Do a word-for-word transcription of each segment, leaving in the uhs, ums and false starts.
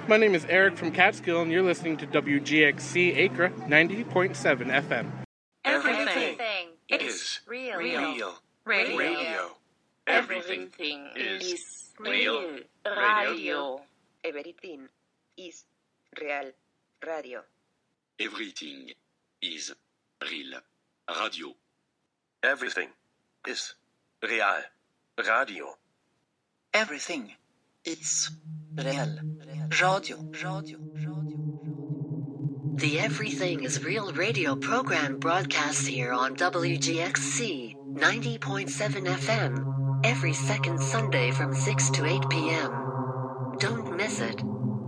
My name is Eric from Catskill, and you're listening to W G X C Acra ninety point seven F M. Everything, Everything is real. Real. Radio. Radio. Everything is real. Radio. Everything is real. Radio. Everything is real. Radio. Everything is real. Radio. Everything is real. Radio. Radio. Radio. The Everything is Real radio program broadcasts here on W G X C ninety point seven F M every second Sunday from six to eight p.m. Don't miss it.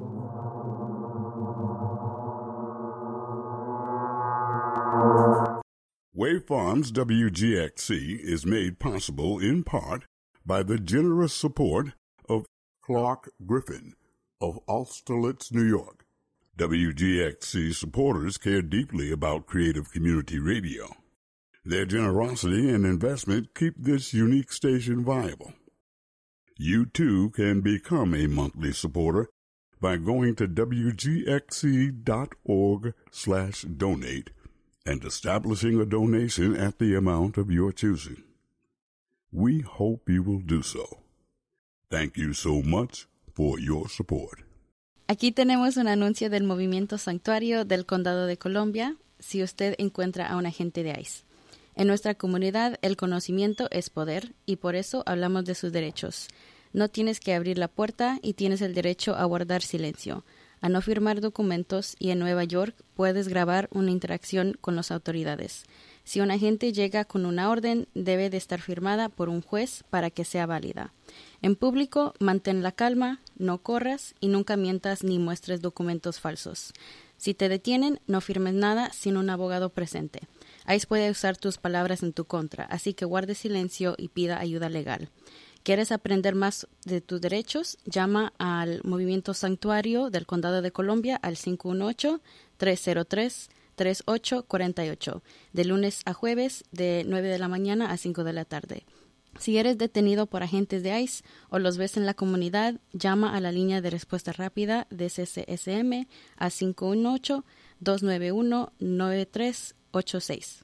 Wave Farms W G X C is made possible in part by the generous support of Clark Griffin of Austerlitz, New York. W G X C supporters care deeply about creative community radio. Their generosity and investment keep this unique station viable. You too can become a monthly supporter by going to W G X C dot org slash donate and establishing a donation at the amount of your choosing. We hope you will do so. Thank you so much for your support. Aquí tenemos un anuncio del Movimiento Santuario del Condado de Columbia si usted encuentra a un agente de ICE. En nuestra comunidad, el conocimiento es poder y por eso hablamos de sus derechos. No tienes que abrir la puerta y tienes el derecho a guardar silencio, a no firmar documentos y en Nueva York puedes grabar una interacción con las autoridades. Si un agente llega con una orden, debe de estar firmada por un juez para que sea válida. En público, mantén la calma, no corras y nunca mientas ni muestres documentos falsos. Si te detienen, no firmes nada sin un abogado presente. ICE puede usar tus palabras en tu contra, así que guarde silencio y pida ayuda legal. ¿Quieres aprender más de tus derechos? Llama al Movimiento Santuario del Condado de Columbia al cinco uno ocho, tres cero tres, tres ocho cuatro ocho, de lunes a jueves de nueve de la mañana a cinco de la tarde. Si eres detenido por agentes de ICE o los ves en la comunidad, llama a la línea de respuesta rápida de C C S M a cinco uno ocho, dos nueve uno, nueve tres ocho seis.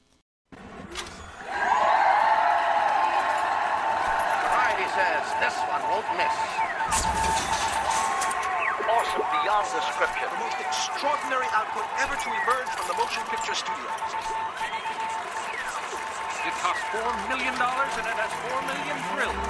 Variety says this one won't miss. Awesome beyond description. The most extraordinary output ever to emerge from the motion picture studios. It costs four million dollars and it has four million thrills.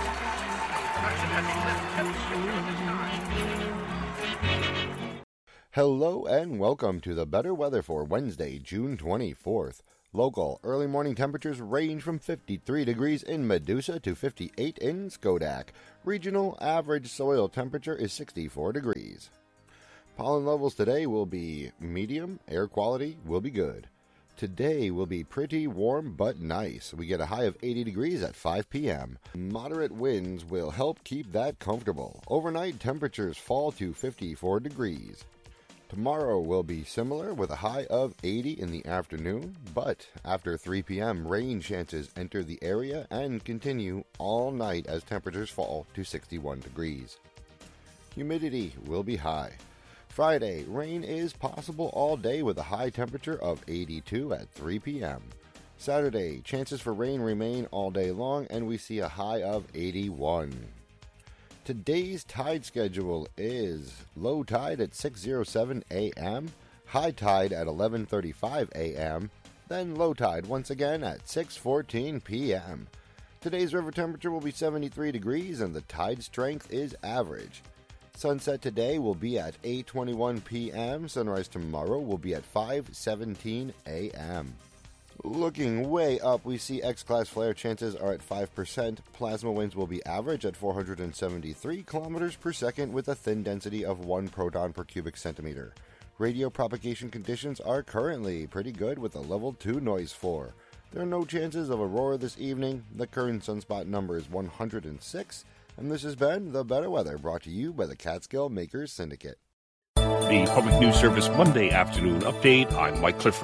Hello and welcome to the better weather for Wednesday, June twenty-fourth. Local early morning temperatures range from fifty-three degrees in Medusa to fifty-eight in Schodack. Regional average soil temperature is sixty-four degrees. Pollen levels today will be medium, air quality will be good. Today will be pretty warm but nice. We get a high of eighty degrees at five p.m. Moderate winds will help keep that comfortable. Overnight temperatures fall to fifty-four degrees. Tomorrow will be similar with a high of eighty in the afternoon, but after three p.m. rain chances enter the area and continue all night as temperatures fall to sixty-one degrees. Humidity will be high. Friday, rain is possible all day with a high temperature of eighty-two at three p.m. Saturday, chances for rain remain all day long and we see a high of eighty-one. Today's tide schedule is low tide at six oh seven a.m., high tide at eleven thirty-five a.m., then low tide once again at six fourteen p.m. Today's river temperature will be seventy-three degrees and the tide strength is average. Sunset today will be at eight twenty-one p.m. Sunrise tomorrow will be at five seventeen a.m. Looking way up, we see X-class flare chances are at five percent. Plasma winds will be average at four hundred seventy-three kilometers per second with a thin density of one proton per cubic centimeter. Radio propagation conditions are currently pretty good with a level two noise floor. There are no chances of aurora this evening. The current sunspot number is one hundred six. And this has been The Better Weather, brought to you by the Catskill Makers Syndicate. The Public News Service Monday afternoon update. I'm Mike Clifford.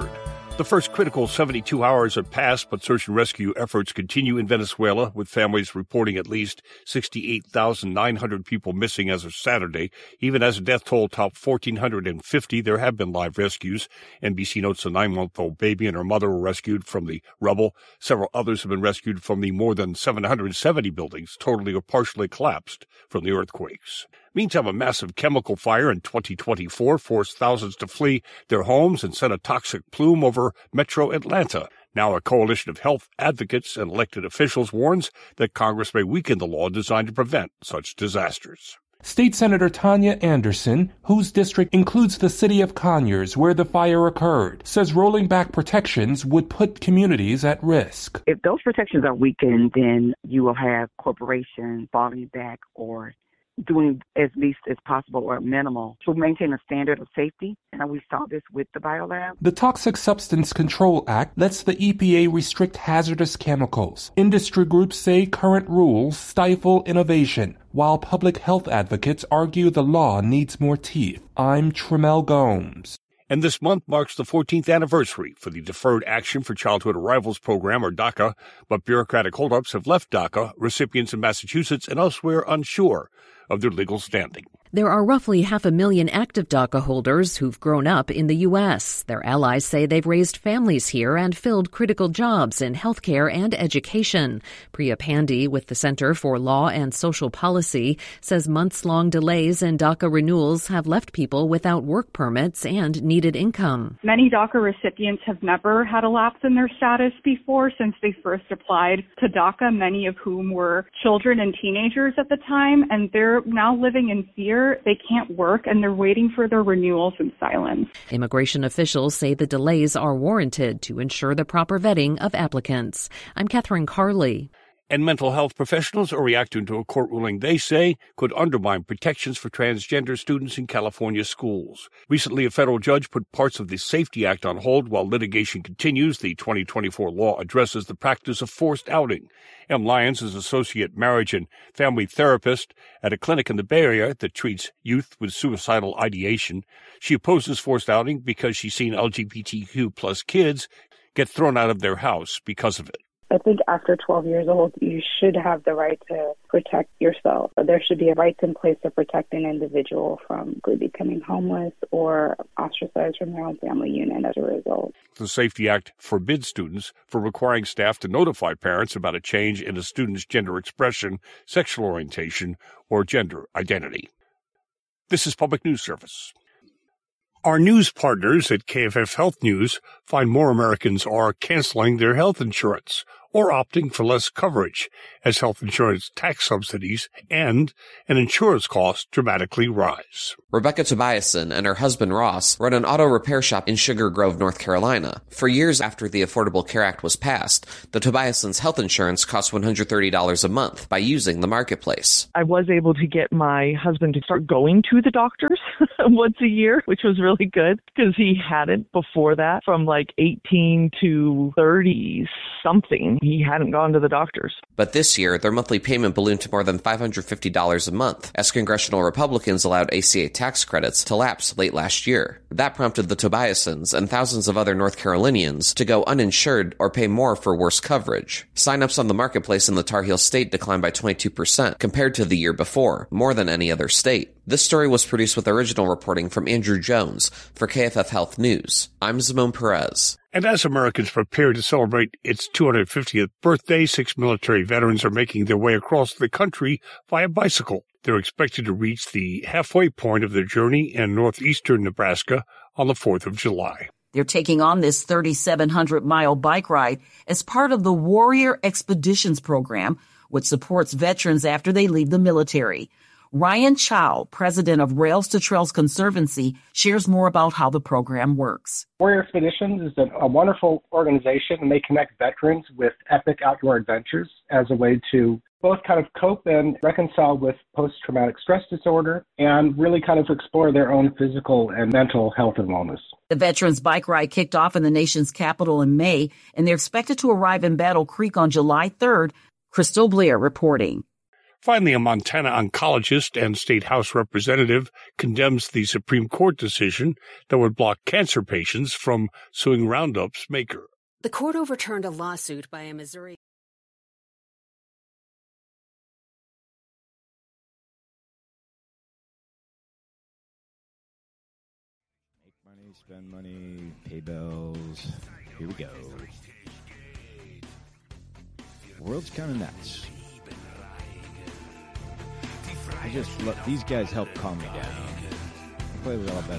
The first critical seventy-two hours have passed, but search and rescue efforts continue in Venezuela, with families reporting at least sixty-eight thousand nine hundred people missing as of Saturday. Even as the death toll topped one thousand four hundred fifty, there have been live rescues. N B C notes a nine-month-old baby and her mother were rescued from the rubble. Several others have been rescued from the more than seven hundred seventy buildings totally or partially collapsed from the earthquakes. Meantime, a massive chemical fire in twenty twenty-four forced thousands to flee their homes and sent a toxic plume over metro Atlanta. Now a coalition of health advocates and elected officials warns that Congress may weaken the law designed to prevent such disasters. State Senator Tanya Anderson, whose district includes the city of Conyers where the fire occurred, says rolling back protections would put communities at risk. If those protections are weakened, then you will have corporations falling back or doing as least as possible or minimal to maintain a standard of safety. And we saw this with the biolab. The Toxic Substance Control Act lets the E P A restrict hazardous chemicals. Industry groups say current rules stifle innovation, while public health advocates argue the law needs more teeth. I'm Tremel Gomes. And this month marks the fourteenth anniversary for the Deferred Action for Childhood Arrivals Program, or DACA, but bureaucratic holdups have left DACA recipients in Massachusetts and elsewhere unsure of their legal standing. There are roughly half a million active DACA holders who've grown up in the U S. Their allies say they've raised families here and filled critical jobs in healthcare and education. Priya Pandey with the Center for Law and Social Policy says months-long delays in DACA renewals have left people without work permits and needed income. Many DACA recipients have never had a lapse in their status before since they first applied to DACA, many of whom were children and teenagers at the time, and they're now living in fear. They can't work, and they're waiting for their renewals in silence. Immigration officials say the delays are warranted to ensure the proper vetting of applicants. I'm Catherine Carley. And mental health professionals are reacting to a court ruling they say could undermine protections for transgender students in California schools. Recently, a federal judge put parts of the Safety Act on hold while litigation continues. The twenty twenty-four law addresses the practice of forced outing. M. Lyons is associate marriage and family therapist at a clinic in the Bay Area that treats youth with suicidal ideation. She opposes forced outing because she's seen L G B T Q plus kids get thrown out of their house because of it. I think after twelve years old, you should have the right to protect yourself. There should be a right in place to protect an individual from becoming homeless or ostracized from their own family unit as a result. The Safety Act forbids students from requiring staff to notify parents about a change in a student's gender expression, sexual orientation, or gender identity. This is Public News Service. Our news partners at K F F Health News find more Americans are canceling their health insurance or opting for less coverage as health insurance tax subsidies and an insurance cost dramatically rise. Rebecca Tobiason and her husband Ross run an auto repair shop in Sugar Grove, North Carolina. For years after the Affordable Care Act was passed, the Tobiasons' health insurance cost one hundred thirty dollars a month by using the marketplace. I was able to get my husband to start going to the doctors once a year, which was really good because he hadn't before that. From like eighteen to thirty something, he hadn't gone to the doctors. But this year, their monthly payment ballooned to more than five hundred fifty dollars a month, as congressional Republicans allowed A C A tax credits to lapse late last year. That prompted the Tobiasons and thousands of other North Carolinians to go uninsured or pay more for worse coverage. Sign-ups on the marketplace in the Tar Heel State declined by twenty-two percent compared to the year before, more than any other state. This story was produced with original reporting from Andrew Jones for K F F Health News. I'm Zimone Perez. And as Americans prepare to celebrate its two hundred fiftieth birthday, six military veterans are making their way across the country via bicycle. They're expected to reach the halfway point of their journey in northeastern Nebraska on the fourth of July. They're taking on this thirty-seven hundred mile bike ride as part of the Warrior Expeditions program, which supports veterans after they leave the military. Ryan Chow, president of Rails to Trails Conservancy, shares more about how the program works. Warrior Expeditions is a, a wonderful organization, and they connect veterans with epic outdoor adventures as a way to both kind of cope and reconcile with post-traumatic stress disorder and really kind of explore their own physical and mental health and wellness. The Veterans Bike Ride kicked off in the nation's capital in May, and they're expected to arrive in Battle Creek on July third. Crystal Blair reporting. Finally, a Montana oncologist and state House representative condemns the Supreme Court decision that would block cancer patients from suing Roundup's maker. The court overturned a lawsuit by a Missouri Money, spend money, pay bills. Here we go. The world's kind of nuts. I just look, these guys help calm me down. I play a little bit